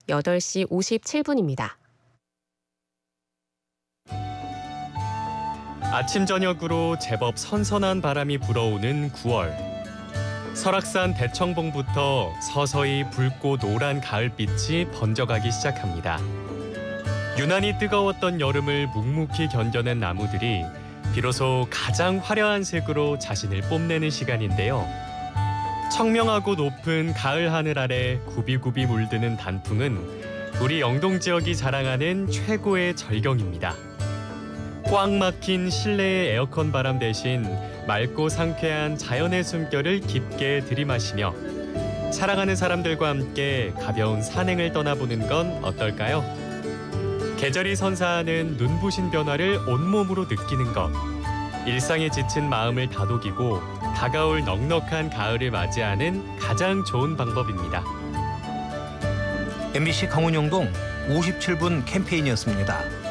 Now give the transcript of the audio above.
8시 57분입니다. 아침 저녁으로 제법 선선한 바람이 불어오는 9월. 설악산 대청봉부터 서서히 붉고 노란 가을빛이 번져가기 시작합니다. 유난히 뜨거웠던 여름을 묵묵히 견뎌낸 나무들이 비로소 가장 화려한 색으로 자신을 뽐내는 시간인데요. 청명하고 높은 가을 하늘 아래 굽이굽이 물드는 단풍은 우리 영동 지역이 자랑하는 최고의 절경입니다. 꽉 막힌 실내의 에어컨 바람 대신 맑고 상쾌한 자연의 숨결을 깊게 들이마시며 사랑하는 사람들과 함께 가벼운 산행을 떠나보는 건 어떨까요? 계절이 선사하는 눈부신 변화를 온몸으로 느끼는 것. 일상에 지친 마음을 다독이고 다가올 넉넉한 가을을 맞이하는 가장 좋은 방법입니다. MBC 강원영동 57분 캠페인이었습니다.